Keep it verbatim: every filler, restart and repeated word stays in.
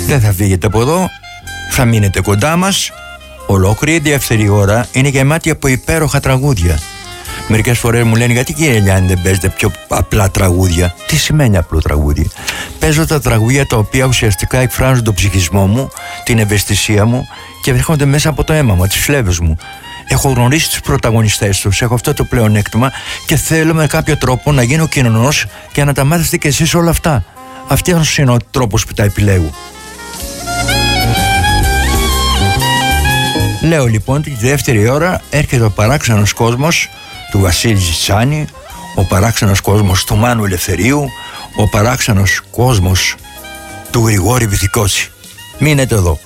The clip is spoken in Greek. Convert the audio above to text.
Δεν θα φύγετε από εδώ, θα μείνετε κοντά μας. Ολόκληρη η δεύτερη ώρα είναι γεμάτη από υπέροχα τραγούδια. Μερικές φορές μου λένε, γιατί κύριε Λιάννη δεν παίζετε πιο απλά τραγούδια? Τι σημαίνει απλό τραγούδι? Παίζω τα τραγούδια τα οποία ουσιαστικά εκφράζουν τον ψυχισμό μου, την ευαισθησία μου και έρχονται μέσα από το αίμα μου, τις φλέβες μου. Έχω γνωρίσει τους πρωταγωνιστές τους, έχω αυτό το πλεονέκτημα και θέλω με κάποιο τρόπο να γίνω κοινωνός και να τα μάθετε κι εσείς όλα αυτά. Αυτός είναι ο τρόπος που τα επιλέγω. Λέω λοιπόν τη δεύτερη ώρα έρχεται ο παράξενος κόσμος του Βασίλη Ζητσάνη, ο παράξενος κόσμος του Μάνου Ελευθερίου, ο παράξενος κόσμος του Γρηγόρη Βυθικότσι. Μείνετε εδώ.